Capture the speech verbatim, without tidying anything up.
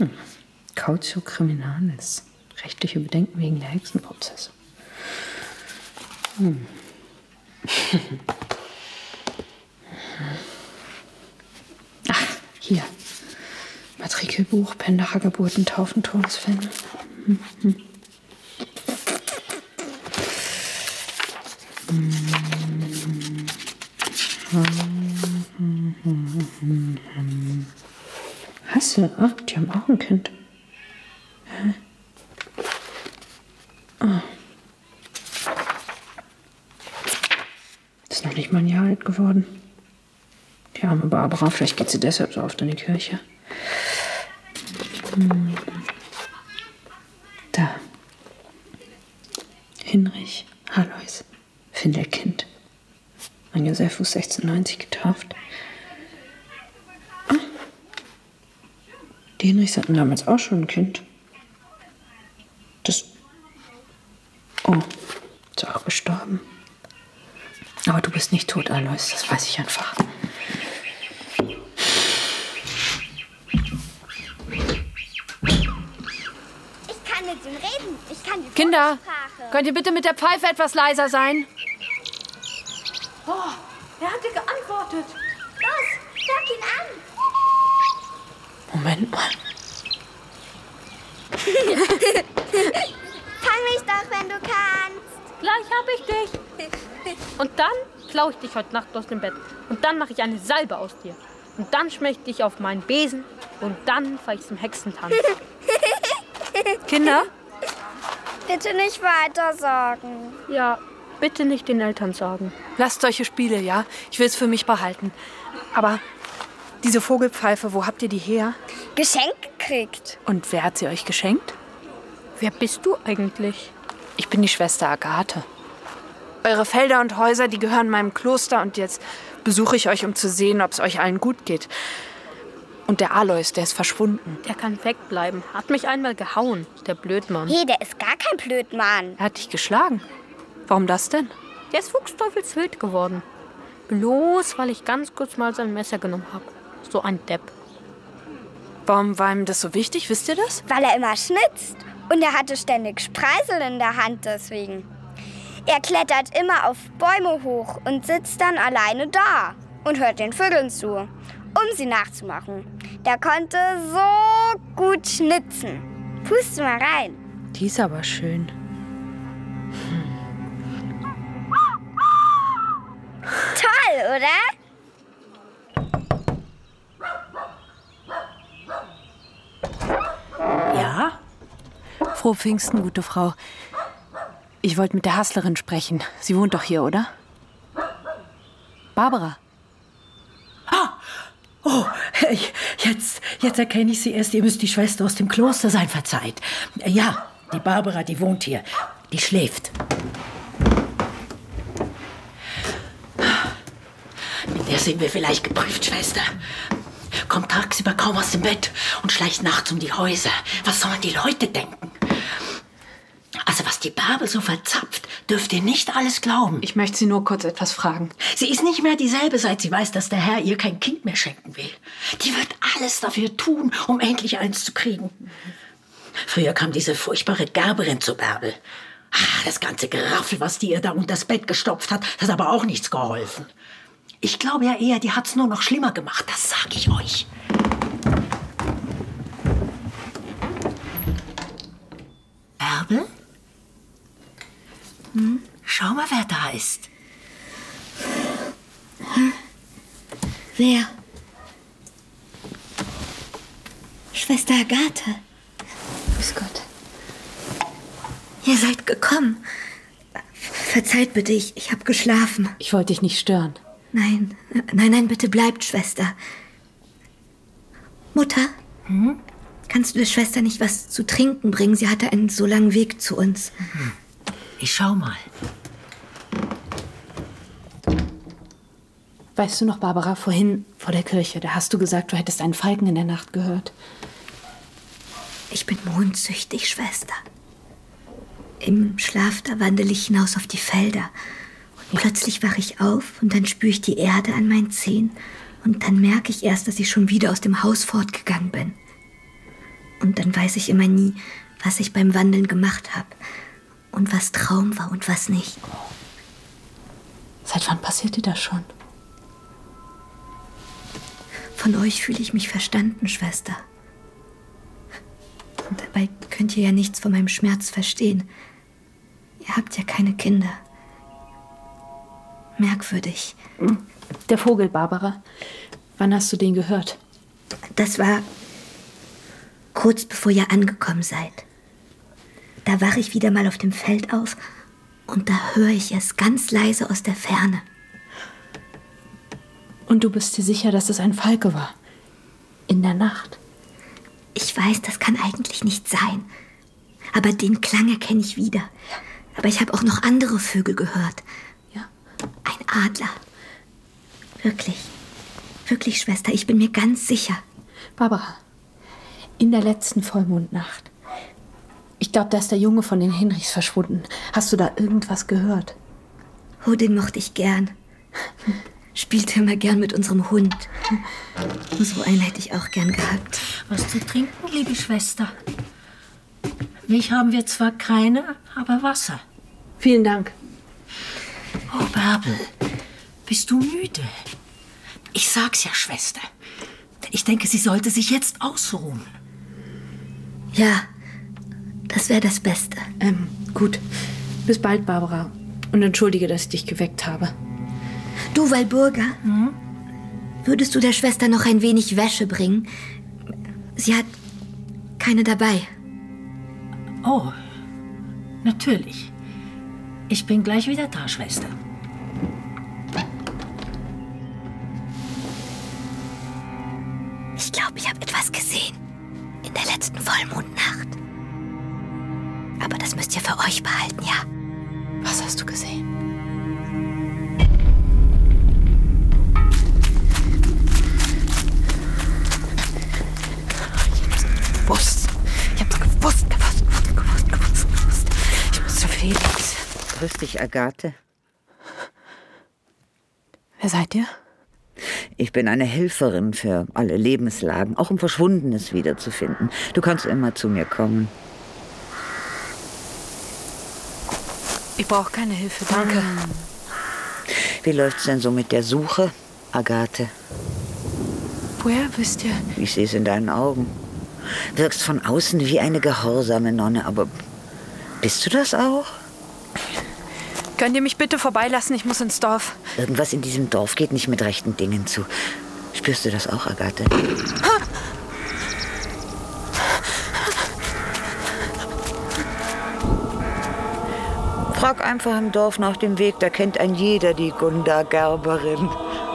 Cautio criminalis. Rechtliche Bedenken wegen der Hexenprozesse. Hm. Ach, hier. Matrikelbuch, Pendacher Geburten, Taufen, Todesfälle. Hm, hm. Hasse, ah, die haben auch ein Kind. Hä? Oh. Ist noch nicht mal ein Jahr alt geworden. Die arme Barbara, vielleicht geht sie deshalb so oft in die Kirche. Hm. Da. Hinrich, Alois, Findelkind. An Josephus sechzehnhundertneunzig getauft. Ah. Die Hinrichs hatten damals auch schon ein Kind. Das... Oh, ist auch gestorben. Aber du bist nicht tot, Alois, das weiß ich einfach. Ich kann mit ihm reden. Ich kann die Kinder, Vorsprache. könnt ihr bitte mit der Pfeife etwas leiser sein? Oh, er hat dir geantwortet. Los, sag ihn an. Moment mal. Fang mich doch, wenn du kannst. Gleich hab ich dich. Und dann klaue ich dich heute Nacht aus dem Bett. Und dann mache ich eine Salbe aus dir. Und dann schmeck ich dich auf meinen Besen. Und dann fahre ich zum Hexentanz. Kinder? Bitte nicht weiter sagen. Ja, bitte nicht den Eltern sagen. Lasst solche Spiele, ja? Ich will es für mich behalten. Aber diese Vogelpfeife, wo habt ihr die her? Geschenk gekriegt. Und wer hat sie euch geschenkt? Wer bist du eigentlich? Ich bin die Schwester Agathe. Eure Felder und Häuser, die gehören meinem Kloster und jetzt besuche ich euch, um zu sehen, ob es euch allen gut geht. Und der Alois, der ist verschwunden. Der kann wegbleiben. Hat mich einmal gehauen, der Blödmann. Hey, der ist gar kein Blödmann. Er hat dich geschlagen. Warum das denn? Der ist fuchsteufelswild geworden. Bloß, weil ich ganz kurz mal sein Messer genommen habe. So ein Depp. Warum war ihm das so wichtig, wisst ihr das? Weil er immer schnitzt. Und er hatte ständig Spreisel in der Hand deswegen. Er klettert immer auf Bäume hoch und sitzt dann alleine da und hört den Vögeln zu, um sie nachzumachen. Der konnte so gut schnitzen. Puste mal rein. Die ist aber schön. Toll, oder? Ja? Frohe Pfingsten, gute Frau. Ich wollte mit der Hasslerin sprechen. Sie wohnt doch hier, oder? Barbara. Ah! Oh, jetzt, jetzt erkenne ich sie erst. Ihr müsst die Schwester aus dem Kloster sein, verzeiht. Ja, die Barbara, die wohnt hier. Die schläft. Mit der sind wir vielleicht geprüft, Schwester. Kommt tagsüber kaum aus dem Bett und schleicht nachts um die Häuser. Was sollen die Leute denken? Also was die Bärbel so verzapft, dürft ihr nicht alles glauben. Ich möchte Sie nur kurz etwas fragen. Sie ist nicht mehr dieselbe, seit sie weiß, dass der Herr ihr kein Kind mehr schenken will. Die wird alles dafür tun, um endlich eins zu kriegen. Früher kam diese furchtbare Gerberin zu Bärbel. Ah, das ganze Geraffel, was die ihr da unter das Bett gestopft hat, hat aber auch nichts geholfen. Ich glaube ja eher, die hat's nur noch schlimmer gemacht, das sag ich euch. Bärbel? Hm? Schau mal, wer da ist. Hm? Wer? Schwester Agathe. Grüß Gott. Ihr seid gekommen. Verzeiht bitte, ich, ich habe geschlafen. Ich wollte dich nicht stören. Nein, nein, nein, bitte bleibt, Schwester. Mutter? Hm? Kannst du der Schwester nicht was zu trinken bringen? Sie hatte einen so langen Weg zu uns. Mhm. Ich schau mal. Weißt du noch, Barbara, vorhin vor der Kirche, da hast du gesagt, du hättest einen Falken in der Nacht gehört. Ich bin mondsüchtig, Schwester. Im Schlaf, da wandele ich hinaus auf die Felder. Und plötzlich wache ich auf und dann spüre ich die Erde an meinen Zehen. Und dann merke ich erst, dass ich schon wieder aus dem Haus fortgegangen bin. Und dann weiß ich immer nie, was ich beim Wandeln gemacht habe. Und was Traum war und was nicht. Seit wann passiert dir das schon? Von euch fühle ich mich verstanden, Schwester. Und dabei könnt ihr ja nichts von meinem Schmerz verstehen. Ihr habt ja keine Kinder. Merkwürdig. Der Vogel, Barbara. Wann hast du den gehört? Das war kurz bevor ihr angekommen seid. Da wache ich wieder mal auf dem Feld auf und da höre ich es ganz leise aus der Ferne. Und du bist dir sicher, dass es ein Falke war? In der Nacht? Ich weiß, das kann eigentlich nicht sein. Aber den Klang erkenne ich wieder. Aber ich habe auch noch andere Vögel gehört. Ja. Ein Adler. Wirklich. Wirklich, Schwester, ich bin mir ganz sicher. Barbara, in der letzten Vollmondnacht. Ich glaube, da ist der Junge von den Hinrichs verschwunden. Hast du da irgendwas gehört? Oh, den mochte ich gern. Spielte immer gern mit unserem Hund. So einen hätte ich auch gern gehabt. Was zu trinken, liebe Schwester? Milch haben wir zwar keine, aber Wasser. Vielen Dank. Oh, Bärbel, bist du müde? Ich sag's ja, Schwester. Ich denke, sie sollte sich jetzt ausruhen. Ja, das wäre das Beste. Ähm, gut. Bis bald, Barbara. Und entschuldige, dass ich dich geweckt habe. Du, Walburga, hm? Würdest du der Schwester noch ein wenig Wäsche bringen? Sie hat keine dabei. Oh, natürlich. Ich bin gleich wieder da, Schwester. Ich glaube, ich habe etwas gesehen. In der letzten Vollmondnacht. Aber das müsst ihr für euch behalten, ja? Was hast du gesehen? Gewusst. Ich hab's gewusst, gewusst, gewusst, gewusst, gewusst, gewusst. Ich muss zu Felix. Grüß dich, Agathe. Wer seid ihr? Ich bin eine Helferin für alle Lebenslagen, auch um Verschwundenes wiederzufinden. Du kannst immer zu mir kommen. Ich brauche keine Hilfe, danke. Wie läuft's denn so mit der Suche, Agathe? Woher wisst ihr? Ich sehe es in deinen Augen. Wirkst von außen wie eine gehorsame Nonne, aber bist du das auch? Könnt ihr mich bitte vorbeilassen? Ich muss ins Dorf. Irgendwas in diesem Dorf geht nicht mit rechten Dingen zu. Spürst du das auch, Agathe? Frag einfach im Dorf nach dem Weg, da kennt ein jeder die Gunda Gerberin.